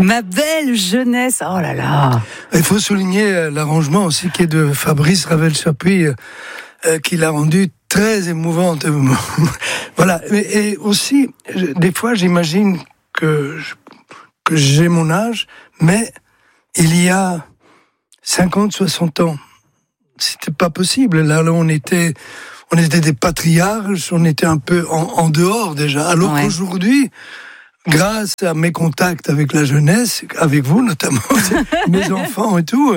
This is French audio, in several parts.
Ma belle jeunesse, oh là là. Il faut souligner l'arrangement aussi qui est de Fabrice Ravel-Chapuis, qui l'a rendu très émouvante. Voilà. Et aussi, des fois, j'imagine que j'ai mon âge, mais il y a 50, 60 ans, c'était pas possible. Là, on était des patriarches, on était un peu en dehors déjà. Alors qu'aujourd'hui, grâce à mes contacts avec la jeunesse, avec vous notamment, mes enfants et tout,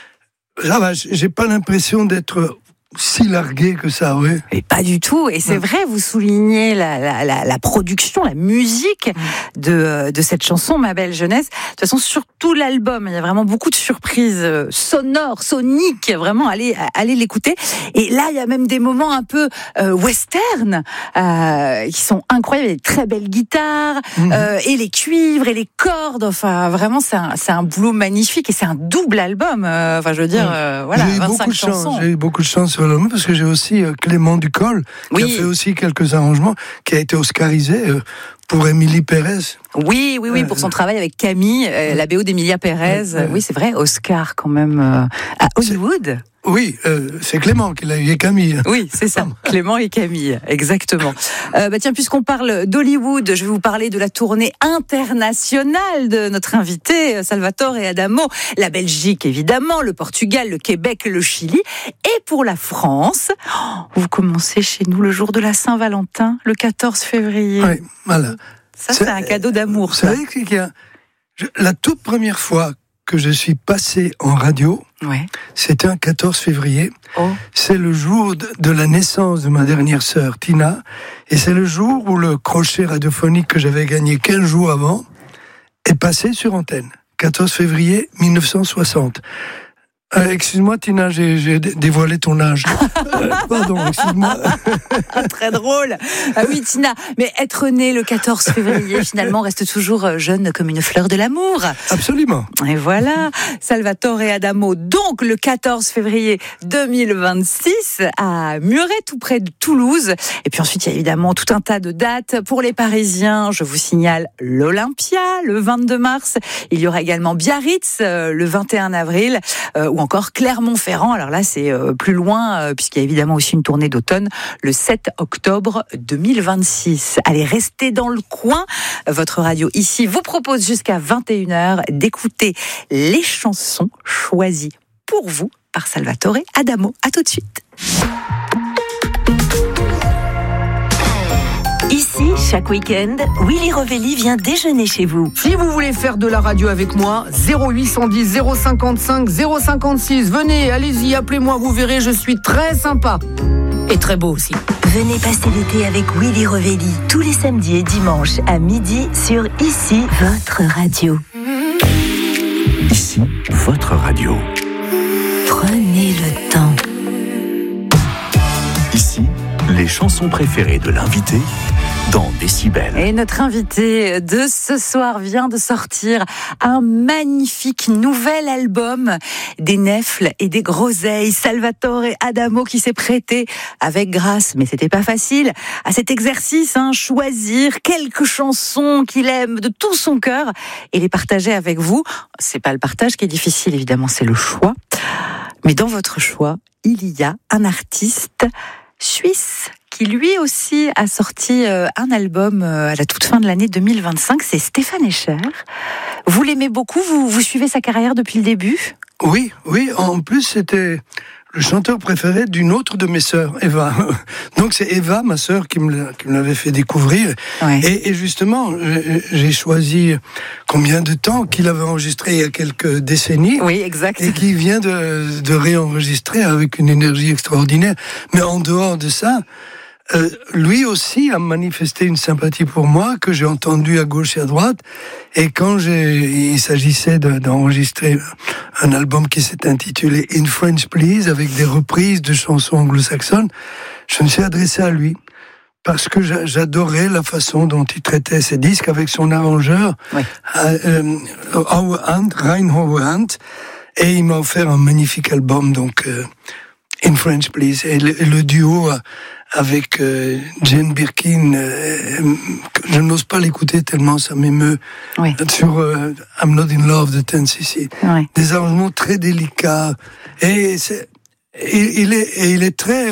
ça va, j'ai pas l'impression d'être si largué que ça, oui. Et pas du tout. Et c'est vrai, vous soulignez la production, la musique de cette chanson, Ma belle jeunesse. De toute façon, sur tout l'album, il y a vraiment beaucoup de surprises sonores, soniques. Vraiment, allez l'écouter. Et là, il y a même des moments un peu western qui sont incroyables. Il y a des très belles guitares, et les cuivres et les cordes. Enfin, vraiment, c'est un boulot magnifique et c'est un double album. Enfin, je veux dire, voilà, 25 chansons. J'ai eu beaucoup de chance sur l'album parce que j'ai aussi Clément Ducol qui a fait aussi quelques arrangements, qui a été oscarisé pour Émilie Pérez. Oui, pour son travail avec Camille, la BO d'Emilia Pérez. Oui, c'est vrai, Oscar quand même à Hollywood. Oui, c'est Clément qui l'a eu et Camille. Oui, c'est ça, Clément et Camille, exactement. Tiens, puisqu'on parle d'Hollywood, je vais vous parler de la tournée internationale de notre invité, Salvatore Adamo. La Belgique, évidemment, le Portugal, le Québec, le Chili. Et pour la France, vous commencez chez nous le jour de la Saint-Valentin, le 14 février. Oui, voilà. Ça, c'est un cadeau d'amour. Vous savez qu'il y a la toute première fois que je suis passé en radio, c'était un 14 février. C'est le jour de la naissance de ma dernière sœur, Tina, et c'est le jour où le crochet radiophonique que j'avais gagné 15 jours avant est passé sur antenne. 14 février 1960. Excuse-moi Tina, j'ai dévoilé ton âge. Pardon, excuse-moi. Très drôle. Ah oui Tina, mais être né le 14 février finalement reste toujours jeune comme une fleur de l'amour. Absolument. Et voilà, Salvatore Adamo, donc le 14 février 2026 à Muret, tout près de Toulouse. Et puis ensuite il y a évidemment tout un tas de dates pour les Parisiens. Je vous signale l'Olympia le 22 mars. Il y aura également Biarritz le 21 avril. Ou encore Clermont-Ferrand. Alors là, c'est plus loin, puisqu'il y a évidemment aussi une tournée d'automne, le 7 octobre 2026. Allez, restez dans le coin. Votre radio ici vous propose jusqu'à 21h d'écouter les chansons choisies pour vous par Salvatore Adamo. À tout de suite. Ici, chaque week-end, Willy Rovelli vient déjeuner chez vous. Si vous voulez faire de la radio avec moi, 0810 055 056. Venez, allez-y, appelez-moi, vous verrez, je suis très sympa. Et très beau aussi. Venez passer l'été avec Willy Rovelli, tous les samedis et dimanches à midi sur Ici, votre radio. Ici, votre radio. Prenez le temps. Ici, les chansons préférées de l'invité dans Décibel. Et notre invité de ce soir vient de sortir un magnifique nouvel album, des nèfles et des groseilles. Salvatore Adamo qui s'est prêté avec grâce, mais c'était pas facile, à cet exercice, choisir quelques chansons qu'il aime de tout son cœur et les partager avec vous. C'est pas le partage qui est difficile, évidemment, c'est le choix. Mais dans votre choix, il y a un artiste suisse qui lui aussi a sorti un album à la toute fin de l'année 2025, c'est Stéphane Escher. Vous l'aimez beaucoup, vous suivez sa carrière depuis le début ? Oui, en plus c'était le chanteur préféré d'une autre de mes sœurs, Eva. Donc c'est Eva, ma sœur, qui me l'avait fait découvrir. Ouais. Et justement, j'ai choisi combien de temps qu'il avait enregistré il y a quelques décennies. Oui, exact. Et qui vient de réenregistrer avec une énergie extraordinaire. Mais en dehors de ça, lui aussi a manifesté une sympathie pour moi que j'ai entendue à gauche et à droite. Et quand il s'agissait d'enregistrer un album qui s'est intitulé In French Please, avec des reprises de chansons anglo-saxonnes, je me suis adressé à lui. Parce que j'adorais la façon dont il traitait ses disques avec son arrangeur, Reinhold Hand. Et il m'a offert un magnifique album, donc In French Please. Et le duo avec Jane Birkin, je n'ose pas l'écouter tellement ça m'émeut. Oui. Sur I'm Not in Love de 10cc. Oui. Des arrangements très délicats. Et il est très...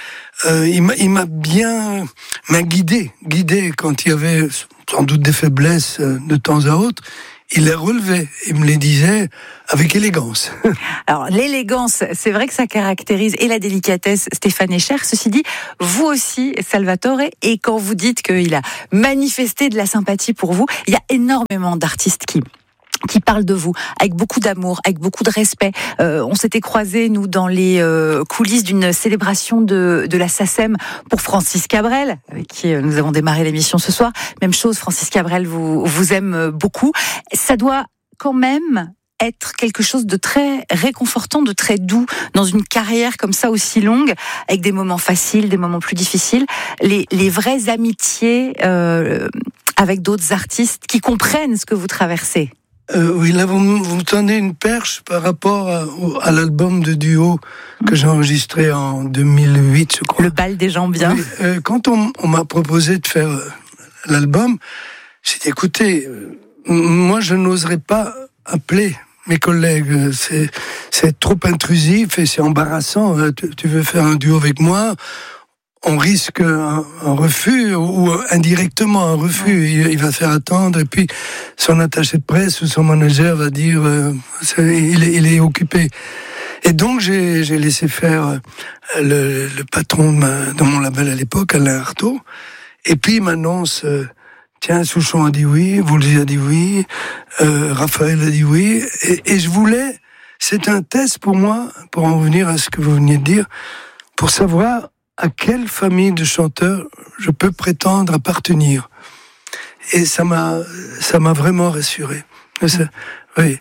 il m'a bien guidé quand il y avait sans doute des faiblesses de temps à autre. Il les relevait, il me les disait avec élégance. Alors l'élégance, c'est vrai que ça caractérise et la délicatesse Stéphane Escher. Ceci dit, vous aussi, Salvatore, et quand vous dites qu'il a manifesté de la sympathie pour vous, il y a énormément d'artistes qui parlent de vous, avec beaucoup d'amour, avec beaucoup de respect. On s'était croisés, nous, dans les coulisses d'une célébration de la SACEM pour Francis Cabrel, avec qui nous avons démarré l'émission ce soir. Même chose, Francis Cabrel vous aime beaucoup. Ça doit quand même être quelque chose de très réconfortant, de très doux, dans une carrière comme ça aussi longue, avec des moments faciles, des moments plus difficiles. Les vraies amitiés avec d'autres artistes qui comprennent ce que vous traversez. Oui, là, vous me tendez une perche par rapport à l'album de duo que j'ai enregistré en 2008, je crois. Le bal des gens bien. Oui, quand on m'a proposé de faire l'album, j'ai dit, écoutez, moi, je n'oserais pas appeler mes collègues. C'est trop intrusif et c'est embarrassant. Tu veux faire un duo avec moi ? On risque un refus ou indirectement un refus. Il va faire attendre et puis son attaché de presse ou son manager va dire il est occupé. Et donc j'ai laissé faire le patron de mon label à l'époque, Alain Artaud. Et puis il m'annonce tiens, Souchon a dit oui, Woolsey a dit oui, Raphaël a dit oui. Et je voulais, c'est un test pour moi, pour en revenir à ce que vous veniez de dire, pour savoir à quelle famille de chanteurs je peux prétendre appartenir. Et ça m'a vraiment rassuré. Oui.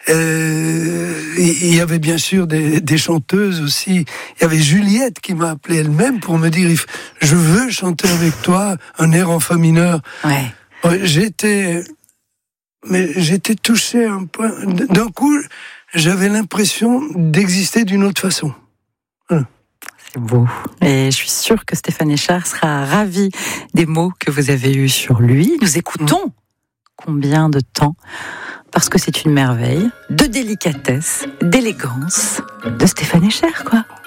Il y avait bien sûr des chanteuses aussi. Il y avait Juliette qui m'a appelé elle-même pour me dire je veux chanter avec toi un air en fa mineur. Ouais. J'étais touché un point. D'un coup, j'avais l'impression d'exister d'une autre façon. Voilà. C'est beau. Et je suis sûre que Stéphane Escher sera ravi des mots que vous avez eus sur lui. Nous écoutons Combien de temps ? Parce que c'est une merveille de délicatesse, d'élégance de Stéphane Escher, quoi.